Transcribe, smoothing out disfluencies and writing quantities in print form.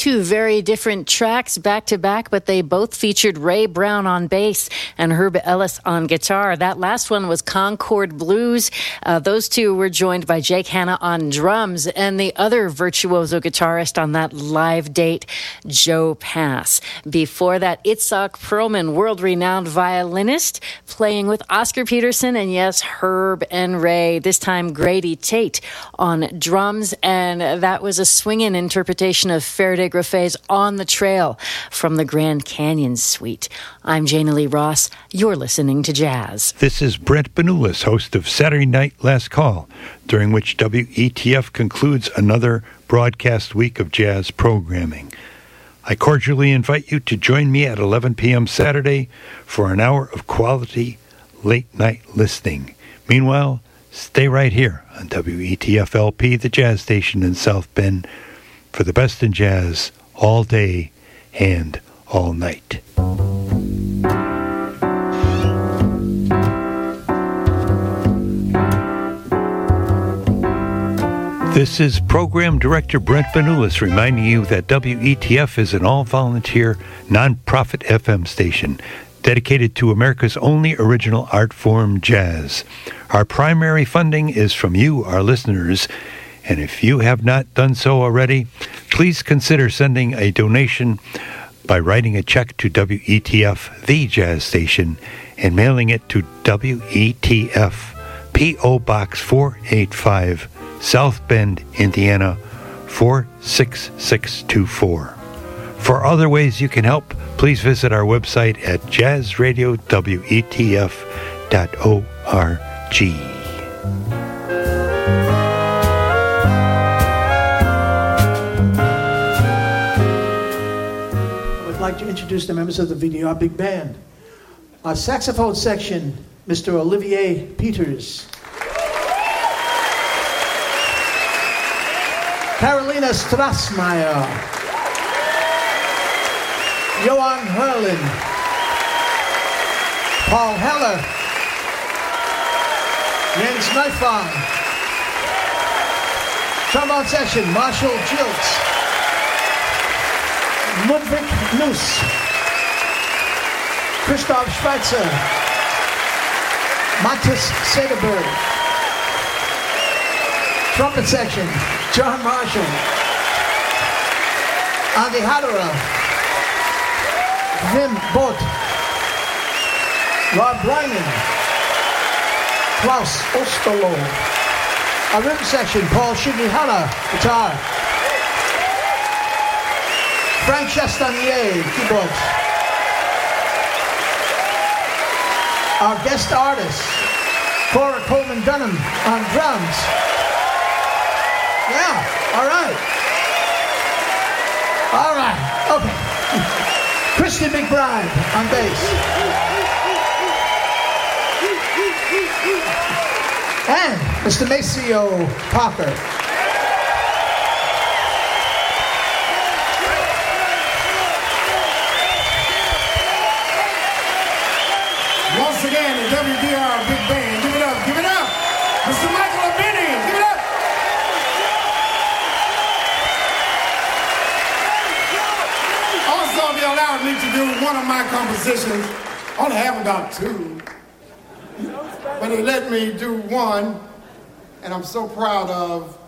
two very different tracks back to back, but they both featured Ray Brown on bass and Herb Ellis on guitar. That last one was Concord Blues. Those two were joined by Jake Hanna on drums, and the other virtuoso guitarist on that live date, Joe Pass. Before that, Itzhak Perlman, world-renowned violinist, playing with Oscar Peterson and, yes, Herb and Ray. This time, Grady Tate on drums, and that was a swinging interpretation of Faraday Graffet's On the Trail from the Grand Canyon Suite. I'm Jana Lee Ross. You're listening to Jazz. This is Brent Benulis, host of Saturday Night Last Call, during which WETF concludes another broadcast week of jazz programming. I cordially invite you to join me at 11 p.m. Saturday for an hour of quality late-night listening. Meanwhile, stay right here on WETF-LP, the jazz station in South Bend, for the best in jazz all day and all night. This is Program Director Brent Benulis reminding you that WETF is an all-volunteer, non-profit FM station dedicated to America's only original art form, jazz. Our primary funding is from you, our listeners, and if you have not done so already, please consider sending a donation by writing a check to WETF, the jazz station, and mailing it to WETF, P.O. Box 485, South Bend, Indiana, 46624. For other ways you can help, please visit our website at jazzradiowetf.org. I would like to introduce the members of the VDR Big Band. Our saxophone section, Mr. Olivier Peters. Carolina Strassmeyer, Johan Herlin, Paul Heller, Jens Neufang, trombone section, Marshall Jilts, Ludwig Nuss, Christoph Schweitzer, Matthias Sederberg, trumpet section, John Marshall, Andy Hadera, Wim Bott, Rob Bryman, Klaus Osterloh. Our rhythm section, Paul Shigihara, guitar, Frank Chastanier, keyboards. Our guest artist, Cora Coleman Dunham on drums. Yeah, all right. All right, okay. Christy McBride on bass. And Mr. Maceo Parker. Once again, the WDR Big Band. Give it up, give it up. Mr. Michael Abini, give it up. Also, if you allow me to do one of my compositions, I only have about two, but they let me do one, and I'm so proud of